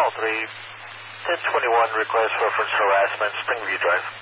call 3, 1021, request reference harassment, Springview Drive.